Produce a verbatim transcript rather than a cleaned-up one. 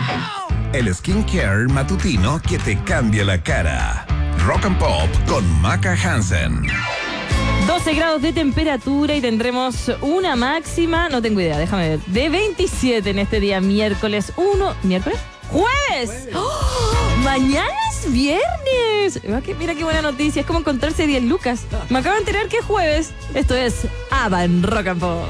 El skincare matutino que te cambia la cara. Rock and Pop con Maca Hansen. doce grados de temperatura y tendremos una máxima, no tengo idea, déjame ver, de veintisiete en este día miércoles uno, ¿miércoles? ¡Jueves! ¡Jueves! ¡Oh! ¡Mañana es viernes! Mira qué buena noticia, es como encontrarse diez lucas. Me acabo de enterar que es jueves. Esto es ABBA en Rock and Pop.